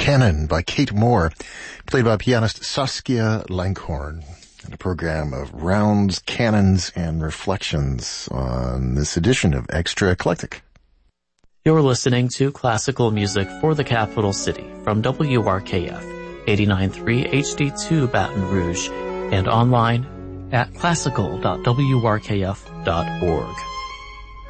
Canon by Kate Moore, played by pianist Saskia Langhorn, in a program of rounds, canons, and reflections on this edition of Extra Eclectic. You're listening to classical music for the capital city from WRKF 89.3 HD2 Baton Rouge and online at classical.wrkf.org.